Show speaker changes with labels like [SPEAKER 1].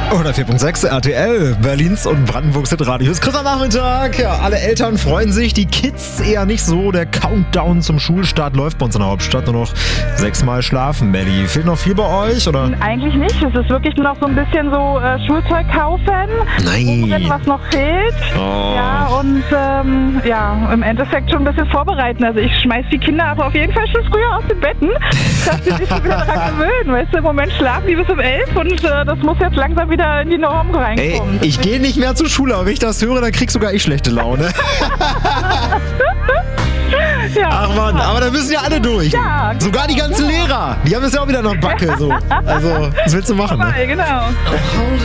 [SPEAKER 1] Oder 4.6 RTL, Berlins und Brandenburgs Hitradios. Christoph Nachmittag. Ja, alle Eltern freuen sich, die Kids eher nicht so. Der Countdown zum Schulstart läuft bei uns in der Hauptstadt. Nur noch 6-mal schlafen, Melli. Fehlt noch viel bei euch, oder?
[SPEAKER 2] Eigentlich nicht. Es ist wirklich nur noch so ein bisschen so Schulzeug kaufen.
[SPEAKER 1] Nein.
[SPEAKER 2] Was noch fehlt.
[SPEAKER 1] Oh.
[SPEAKER 2] Ja, und im Endeffekt schon ein bisschen vorbereiten. Also ich schmeiß die Kinder aber auf jeden Fall schon früher aus den Betten, dass sie sich schon wieder daran gewöhnen. Weißt du, im Moment schlafen die bis um 11 und das muss jetzt langsam wieder in die Norm reinkommen.
[SPEAKER 1] Ey, ich gehe nicht mehr zur Schule, aber wenn ich das höre, dann krieg sogar ich schlechte Laune.
[SPEAKER 2] Ja.
[SPEAKER 1] Ach Mann, aber da müssen ja alle durch.
[SPEAKER 2] Ja,
[SPEAKER 1] sogar die ganzen Lehrer. Die haben es ja auch wieder noch Backe. So. Also, was willst du machen?
[SPEAKER 2] Vorbei,
[SPEAKER 1] Ne?
[SPEAKER 2] genau.